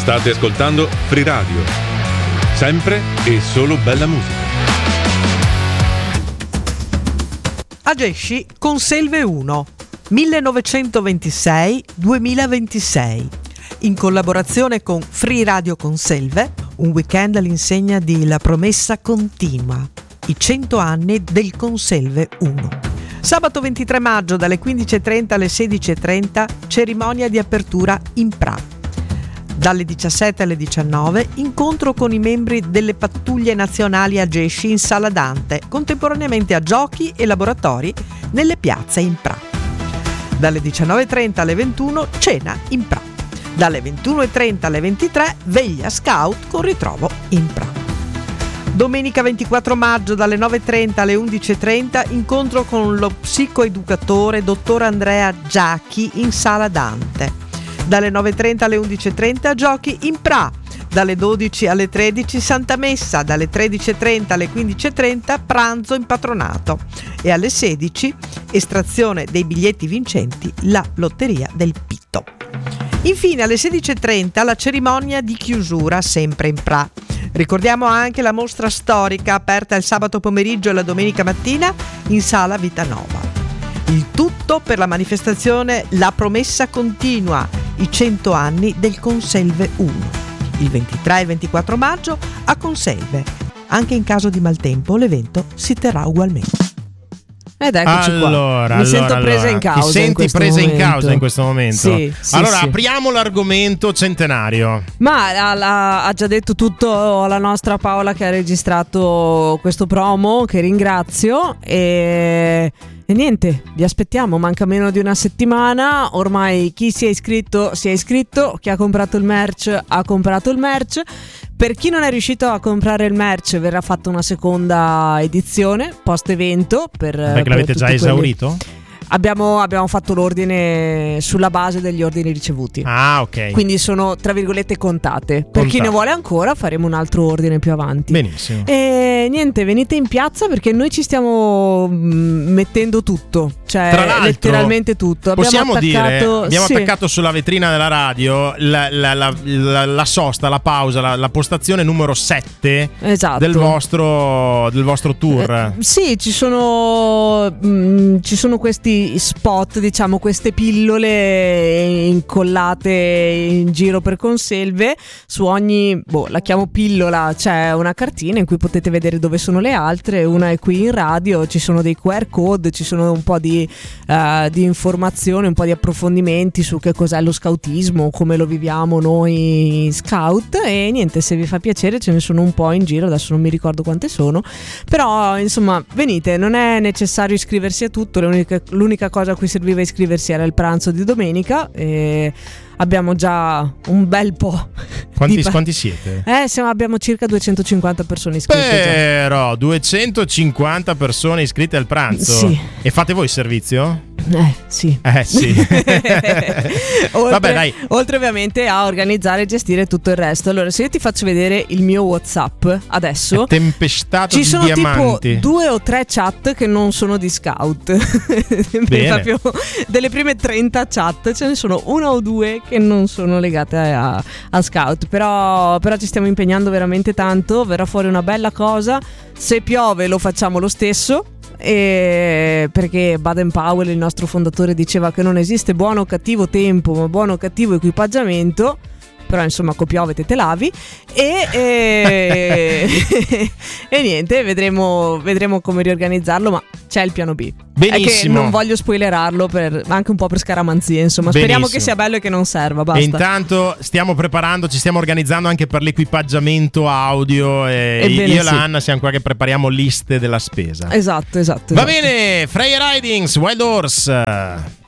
State ascoltando Free Radio, sempre e solo bella musica. Agesci Conselve 1, 1926-2026, in collaborazione con Free Radio Conselve, un weekend all'insegna di La Promessa Continua, i 100 anni del Conselve 1. Sabato 23 maggio dalle 15.30 alle 16.30, cerimonia di apertura in Pra. Dalle 17 alle 19, incontro con i membri delle pattuglie nazionali Agesci in Sala Dante, contemporaneamente a giochi e laboratori nelle piazze in Pra. Dalle 19.30 alle 21, cena in Pra. Dalle 21.30 alle 23, veglia scout con ritrovo in Pra. Domenica 24 maggio dalle 9.30 alle 11.30, incontro con lo psicoeducatore dottor Andrea Giacchi in Sala Dante. Dalle 9.30 alle 11.30 giochi in Pra, dalle 12 alle 13 Santa Messa, dalle 13.30 alle 15.30 pranzo in patronato e alle 16 estrazione dei biglietti vincenti, la lotteria del Pitto. Infine alle 16.30 la cerimonia di chiusura sempre in Pra. Ricordiamo anche la mostra storica aperta il sabato pomeriggio e la domenica mattina in Sala Vitanova. Il tutto per la manifestazione La Promessa Continua, i 100 anni del Conselve 1, il 23 e 24 maggio a Conselve. Anche in caso di maltempo l'evento si terrà ugualmente. Ed eccoci qua. Mi sento presa in causa. Ti senti presa in causa in questo momento? Sì, allora sì. Apriamo l'argomento centenario. Ma ha già detto tutto la nostra Paola che ha registrato questo promo, che ringrazio, e niente, vi aspettiamo, manca meno di una settimana, ormai chi si è iscritto, chi ha comprato il merch ha comprato il merch. Per chi non è riuscito a comprare il merch verrà fatta una seconda edizione post evento perché l'avete già esaurito? Abbiamo fatto l'ordine sulla base degli ordini ricevuti. Ah, ok. Quindi sono tra virgolette contate. Per chi ne vuole ancora faremo un altro ordine più avanti. Benissimo. E niente, venite in piazza perché noi ci stiamo mettendo tutto. Cioè tra l'altro, letteralmente tutto. Abbiamo attaccato sulla vetrina della radio la sosta, la pausa, la postazione numero 7 esatto. del vostro tour. Sì, ci sono questi spot, diciamo, queste pillole incollate in giro per Conselve. Su ogni, la chiamo pillola, c'è una cartina in cui potete vedere dove sono le altre. Una è qui in radio, ci sono dei QR code, ci sono un po' di informazioni, un po' di approfondimenti su che cos'è lo scoutismo, come lo viviamo noi scout. E niente, se vi fa piacere ce ne sono un po' in giro, adesso non mi ricordo quante sono, però insomma venite, non è necessario iscriversi a tutto, l'unica cosa a cui serviva iscriversi era il pranzo di domenica e abbiamo già un bel po'. Quanti siete? Abbiamo circa 250 persone iscritte. Però 250 persone iscritte al pranzo. Sì. E fate voi il servizio? Sì. Sì. Vabbè, dai. Oltre ovviamente a organizzare e gestire tutto il resto. Allora, se io ti faccio vedere il mio WhatsApp adesso, è tempestato ci di sono diamanti. Tipo 2 o 3 chat che non sono di scout. Proprio delle prime 30 chat ce ne sono 1 o 2 che non sono legate a scout. Però ci stiamo impegnando veramente tanto. Verrà fuori una bella cosa. Se piove lo facciamo lo stesso. Perché Baden-Powell, il nostro fondatore, diceva che non esiste buono o cattivo tempo, ma buono o cattivo equipaggiamento. Però insomma piove te lavi e niente, vedremo come riorganizzarlo, ma c'è il piano B. Benissimo. È che non voglio spoilerarlo anche un po' per scaramanzia, insomma. Benissimo. Speriamo che sia bello e che non serva, basta. E intanto ci stiamo organizzando anche per l'equipaggiamento audio e io e la Anna siamo qua che prepariamo liste della spesa. Esatto. Va bene, Freya Ridings, Wild Horse.